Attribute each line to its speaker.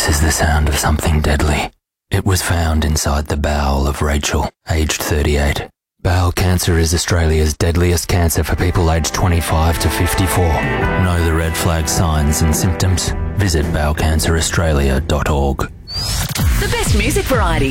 Speaker 1: This is the sound of something deadly. It was found inside the bowel of Rachel, aged 38. Bowel cancer is Australia's deadliest cancer for people aged 25 to 54. Know the red flag signs and symptoms? Visit bowelcanceraustralia.org.
Speaker 2: The best music variety.